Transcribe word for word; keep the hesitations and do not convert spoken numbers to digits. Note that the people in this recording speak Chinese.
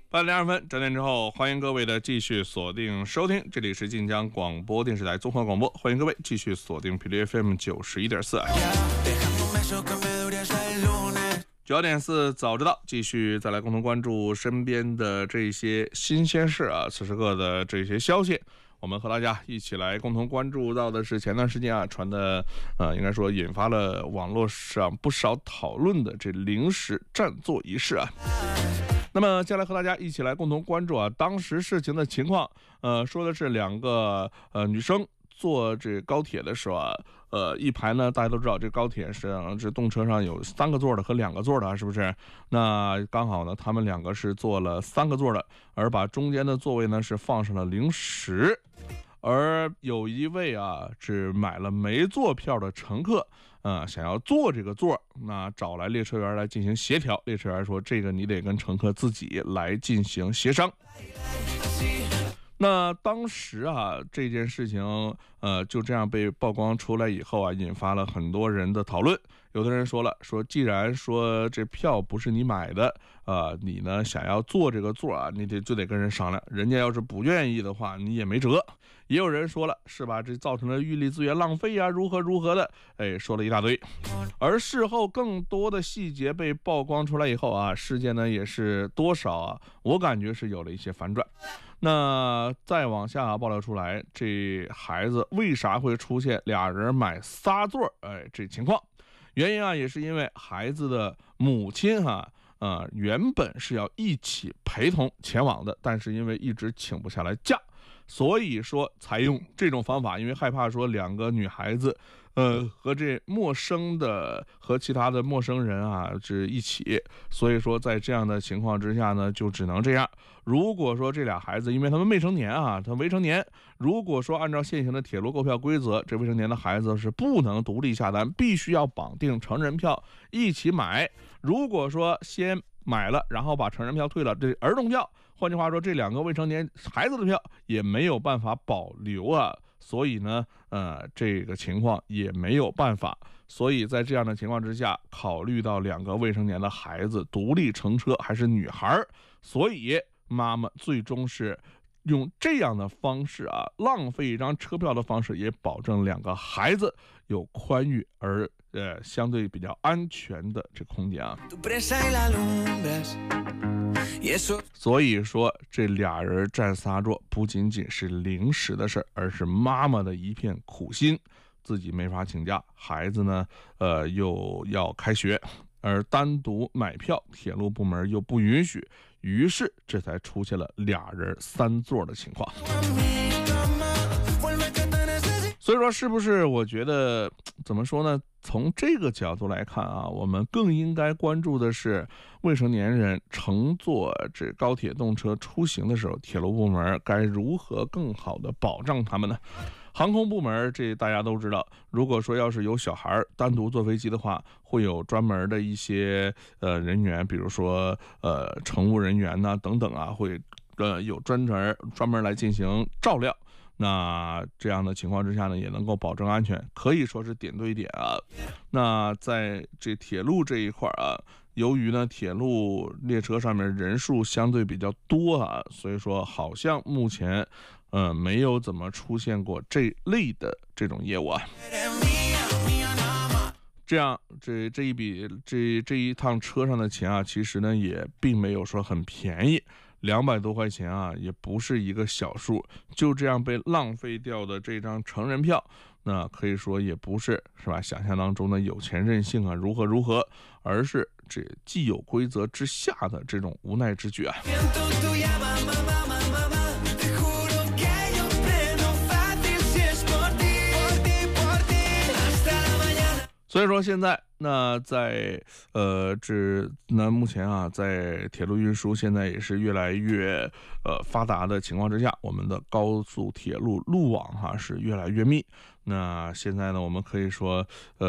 八点二分，整点之后，欢迎各位的继续锁定收听，这里是晋江广播电视台综合广播，欢迎各位继续锁定频率 F M 九十一点四。九点四早知道，继续再来共同关注身边的这些新鲜事啊，此时刻的这些消息。我们和大家一起来共同关注到的是前段时间啊传的，呃，应该说引发了网络上不少讨论的这临时占座仪式啊。那么接下来和大家一起来共同关注啊，当时事情的情况，呃，说的是两个呃女生坐这高铁的时候啊，呃，一排呢，大家都知道这高铁是这动车上有三个座的和两个座的，是不是？那刚好呢，他们两个是坐了三个座的，而把中间的座位呢是放上了零食。而有一位啊只买了没坐票的乘客，呃，想要坐这个座，那找来列车员来进行协调。列车员说：“这个你得跟乘客自己来进行协商。”那当时啊，这件事情呃就这样被曝光出来以后啊，引发了很多人的讨论。有的人说了，说既然说这票不是你买的，呃，你呢想要坐这个座啊，你得就得跟人商量，人家要是不愿意的话，你也没辙。也有人说了，是吧？这造成了预力资源浪费啊，如何如何的，哎，说了一大堆。而事后更多的细节被曝光出来以后啊，事件呢也是多少啊，我感觉是有了一些反转。那再往下爆料出来，这孩子为啥会出现俩人买仨座？哎，这情况原因啊，也是因为孩子的母亲哈、啊，呃，原本是要一起陪同前往的，但是因为一直请不下来假，所以说采用这种方法，因为害怕说两个女孩子，呃，和这陌生的和其他的陌生人啊是一起，所以说在这样的情况之下呢，就只能这样。如果说这俩孩子，因为他们未成年啊，他未成年，如果说按照现行的铁路购票规则，这未成年的孩子是不能独立下单，必须要绑定成人票一起买。如果说先买了，然后把成人票退了，这儿童票，换句话说，这两个未成年孩子的票也没有办法保留啊。所以呢，呃，这个情况也没有办法。所以在这样的情况之下，考虑到两个未成年的孩子独立乘车还是女孩，所以妈妈最终是用这样的方式啊，浪费一张车票的方式，也保证两个孩子有宽裕而呃相对比较安全的这空间啊。所以说这俩人占仨座不仅仅是临时的事，而是妈妈的一片苦心，自己没法请假，孩子呢呃又要开学，而单独买票铁路部门又不允许，于是这才出现了俩人三座的情况。所以说是不是我觉得怎么说呢，从这个角度来看啊，我们更应该关注的是未成年人乘坐这高铁动车出行的时候，铁路部门该如何更好的保障他们呢？航空部门这大家都知道，如果说要是有小孩单独坐飞机的话，会有专门的一些呃人员，比如说呃乘务人员呐、啊、等等啊，会呃有专门专门来进行照料。那这样的情况之下呢，也能够保证安全，可以说是点对点啊。那在这铁路这一块啊，由于呢铁路列车上面人数相对比较多啊，所以说好像目前呃没有怎么出现过这类的这种业务啊。这样这这一笔这这一趟车上的钱啊，其实呢也并没有说很便宜，两百多块钱啊，也不是一个小数。就这样被浪费掉的这张成人票，那可以说也不是是吧？想象当中的有钱任性啊，如何如何，而是这既有规则之下的这种无奈之举啊。所以说现在那在呃这那目前啊，在铁路运输现在也是越来越呃发达的情况之下，我们的高速铁路路网哈、啊、是越来越密。那现在呢，我们可以说呃